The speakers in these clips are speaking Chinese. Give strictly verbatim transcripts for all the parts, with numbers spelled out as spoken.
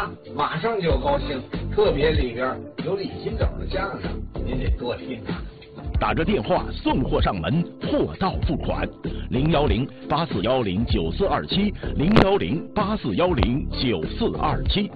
啊，马上就高兴。特别里边有李金斗的相声，您得多听啊。 打个电话送货上门，货到付款，零幺零八四幺零九四二七，零幺零八四幺零九四二七。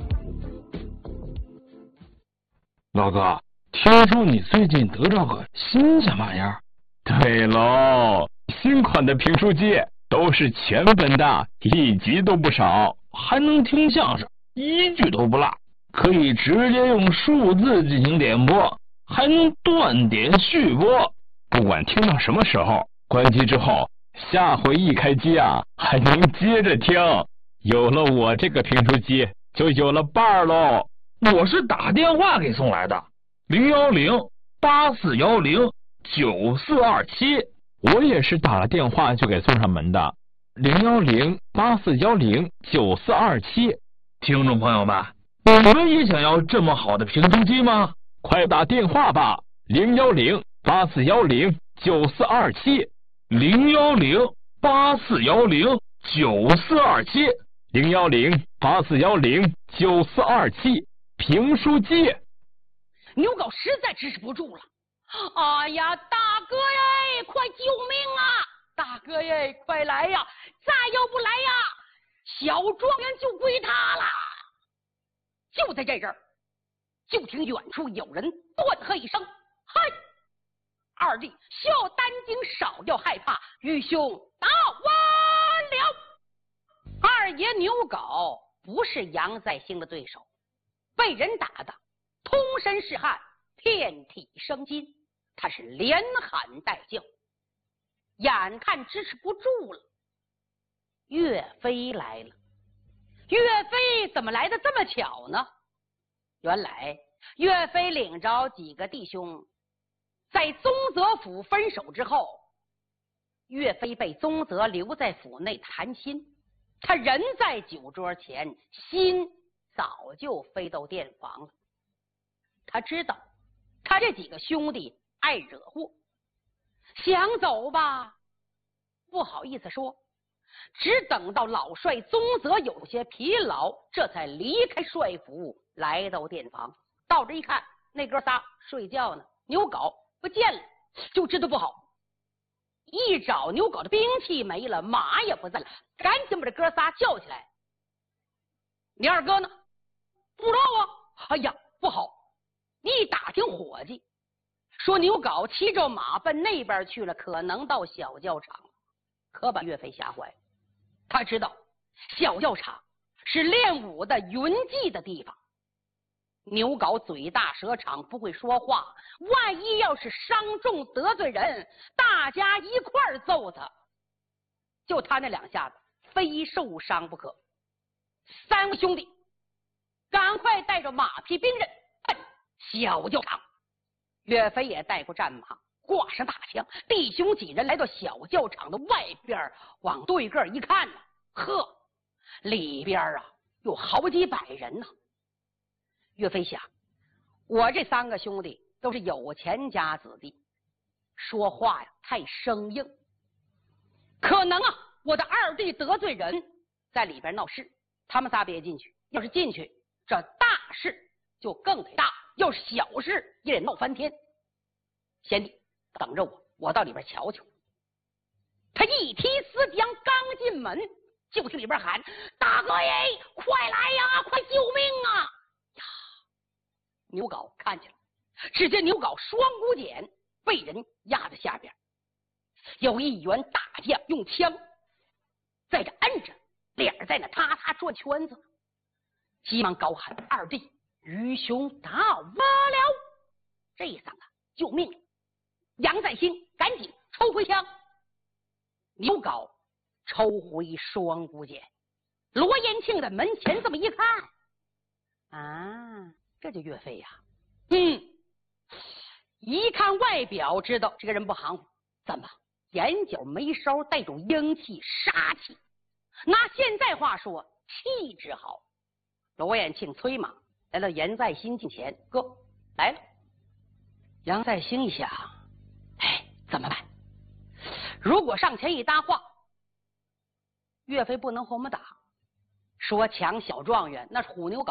老哥，听说你最近得着个新鲜玩意儿？ 对喽，新款的评书机都是全本的，一集都不少， 还能听相声，一句都不落，可以直接用数字进行点播，还能断点续播， 不管听到什么时候，关机之后，下回一开机啊，还能接着听。有了我这个评书机，就有了伴儿喽。 我是打电话给送来的，零幺零八四幺零九四二七。 我也是打了电话就给送上门的，零幺零八四幺零九四二七。 听众朋友们，你们也想要这么好的评书机吗？ 快打电话吧，零幺零八四幺零九四二七， 零幺零八四幺零九四二七， 零幺零八四幺零九四二七。评书机， 牛皋实在支持不住了。哎呀，大哥呀，快救命啊！大哥呀，快来呀！再要不来呀，小状元就归他了。就在这阵儿，就听远处有人断喝一声：“嗨！二弟，需要担惊，少要害怕，愚兄到完了。”二爷牛皋不是杨再兴的对手。被人打的通身是汗，遍体生津，他是连喊带叫，眼看支持不住了。岳飞来了。岳飞怎么来的这么巧呢？原来岳飞领着几个弟兄在宗泽府分手之后，岳飞被宗泽留在府内谈心，他人在酒桌前，心早就飞到店房了。他知道他这几个兄弟爱惹祸，想走吧不好意思说，只等到老帅宗泽有些疲劳，这才离开帅府来到店房。到这一看，那哥仨睡觉呢，牛皋不见了，就知道不好。一找牛皋的兵器没了，马也不在了，赶紧把这哥仨叫起来。你二哥呢？不知道啊。哎呀，不好！一打听伙计说牛皋骑着马奔那边去了，可能到小教场，可把岳飞吓坏了。他知道小教场是练武的云集的地方，牛皋嘴大舌长，不会说话，万一要是伤重得罪人，大家一块儿揍他，就他那两下子非受伤不可。三个兄弟赶快带着马匹兵刃奔小教场。岳飞也带过战马，挂上大枪，弟兄几人来到小教场的外边，往对个一看呢，呵，里边啊有好几百人呢。岳飞想，我这三个兄弟都是有钱家子弟，说话呀太生硬，可能啊我的二弟得罪人，在里边闹事，他们仨别进去，要是进去，这大事就更得大，要是小事也得闹翻天。贤弟等着我，我到里边瞧瞧。他一提丝将，刚进门就听里边喊：大哥耶，快来呀，快救命啊！呀，牛皋看见了，只见牛皋双股锏被人压在下边，有一员大将用枪在这摁着，脸在那啪啪转圈子，急忙高喊：二弟，愚兄到了！这一嗓子救命！杨再兴赶紧抽回枪，牛皋抽回双股锏。罗延庆在门前这么一看，啊，这就岳飞呀、啊！嗯，一看外表知道这个人不行，怎么眼角眉梢带种英气杀气？拿现在话说，气质好。罗延庆催马来到杨再兴近前，哥来了。杨再兴一想，哎，怎么办？如果上前一搭话，岳飞不能和我们打，说抢小状元，那是虎牛皋